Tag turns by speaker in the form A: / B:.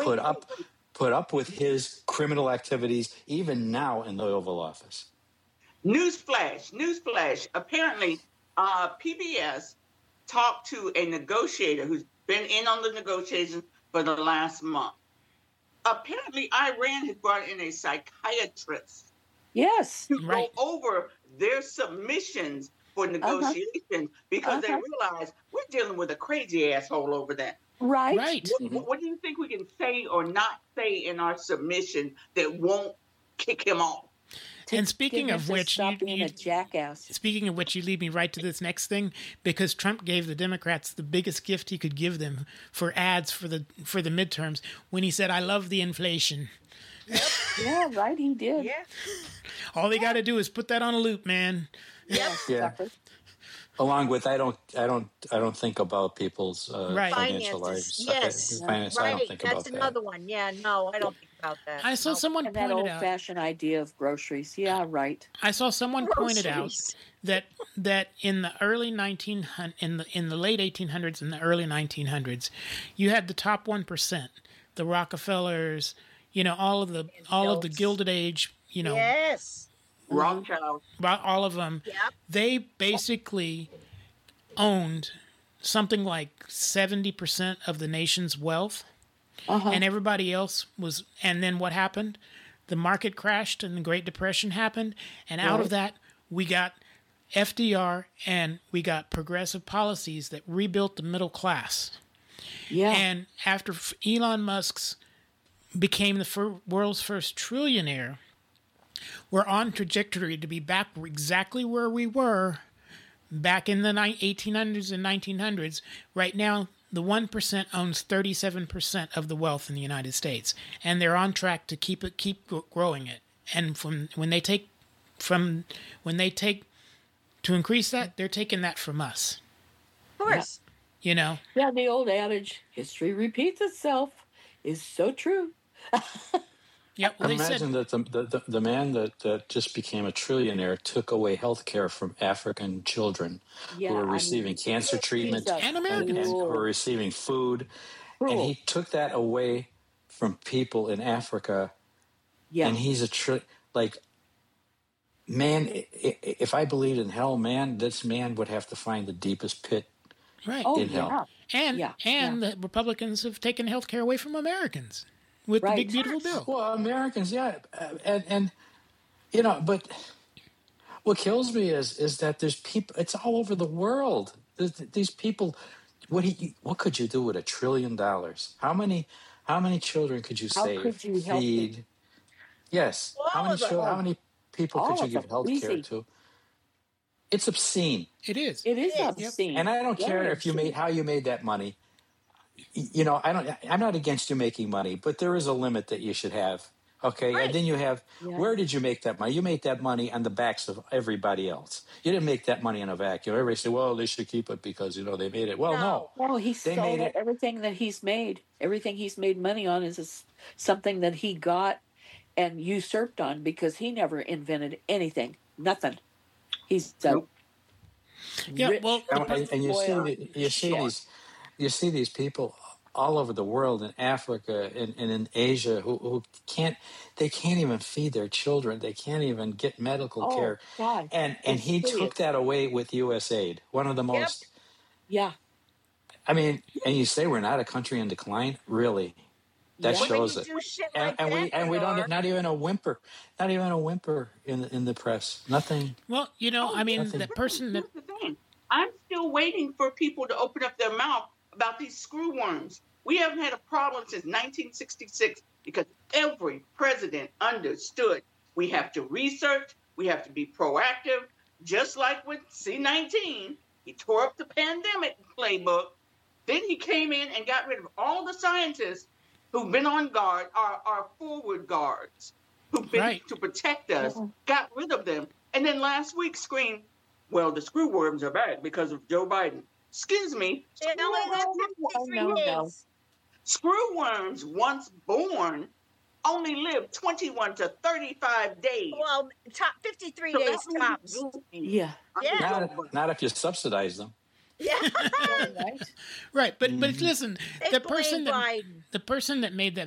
A: put up with his criminal activities even now in the Oval Office.
B: Newsflash. Apparently, PBS talked to a negotiator who's been in on the negotiations for the last month. Apparently, Iran has brought in a psychiatrist.
C: Yes.
B: To go over their submissions for negotiations because they realize we're dealing with a crazy asshole over there.
C: Right.
B: What do you think we can say or not say in our submission that won't kick him off?
D: And speaking of which,
C: a jackass.
D: Speaking of which, you lead me right to this next thing, because Trump gave the Democrats the biggest gift he could give them for ads for the midterms when he said, "I love the inflation."
C: Yep. Yeah, right. He did.
E: Yeah.
D: All they got to do is put that on a loop, man.
C: Yeah.
A: Exactly. Along with, I don't think about people's financial lives.
E: Yes,
A: finance,
E: right.
A: I don't think about
E: That's another one. Yeah, no, I don't think about that.
D: I saw someone
C: that
D: pointed out
C: old-fashioned idea of groceries. Yeah, right.
D: I saw someone pointed out that in the early in the late 1800s and the early 1900s, you had the top 1%, the Rockefellers, all of the Gilded Age,
E: Yes.
B: Rothschild.
D: All of them.
E: Yep.
D: They basically owned something like 70% of the nation's wealth, and everybody else was. And then what happened? The market crashed, and the Great Depression happened, and out of that we got FDR, and we got progressive policies that rebuilt the middle class.
C: Yeah.
D: And after Elon Musk's became the world's first trillionaire, we're on trajectory to be back exactly where we were back in the 1800s and 1900s. Right now, the 1% owns 37% of the wealth in the United States, and they're on track to keep growing it. And when they take to increase that, they're taking that from us.
E: Of course.
C: Yeah, the old adage, history repeats itself, is so true.
D: Yeah, well,
A: imagine that the man that just became a trillionaire took away health care from African children who were receiving cancer treatment
D: and Americans
A: who were receiving food. Cool. And he took that away from people in Africa. Yeah. And he's man, if I believed in hell, man, this man would have to find the deepest pit in hell.
D: And the Republicans have taken health care away from Americans. With the big, beautiful bill.
A: Well, Americans, and but what kills me is that there's people. It's all over the world. These people. What could you do with $1 trillion? How many children could you save?
C: How could you help
A: feed?
C: them?
A: Yes. How many people could you give health care to? It's obscene.
D: It is.
C: It is obscene.
A: And I don't care if how you made that money. I'm not against you making money, but there is a limit that you should have. Okay. Right. And then you have, where did you make that money? You made that money on the backs of everybody else. You didn't make that money in a vacuum. Everybody say, well, they should keep it because, they made it. Well, no.
C: Well, he sold everything that he's made. Everything he's made money on is something that he got and usurped on because he never invented anything. Nothing. He's rich.
D: Well,
A: and you see these people all over the world, in Africa and in Asia, who can't even feed their children. They can't even get medical care.
C: God.
A: And he took that away with USAID. One of the most.
C: Yeah.
A: I mean, and you say we're not a country in decline, really? That shows it. And we don't, not even a whimper in the press. Nothing.
D: Well, I mean, the person that.
B: I'm still waiting for people to open up their mouth about these screw worms. We haven't had a problem since 1966 because every president understood we have to research, we have to be proactive. Just like with C-19, he tore up the pandemic playbook. Then he came in and got rid of all the scientists who've been on guard, our forward guards, who've been to protect us, got rid of them. And then last week screamed, well, the screw worms are back because of Joe Biden. Excuse me. Screw worms, once born, only live 21 to 35 days.
E: Well, 53 days tops.
C: Yeah.
A: Not if you subsidize them.
E: Yeah.
D: Right. But listen, the person that made that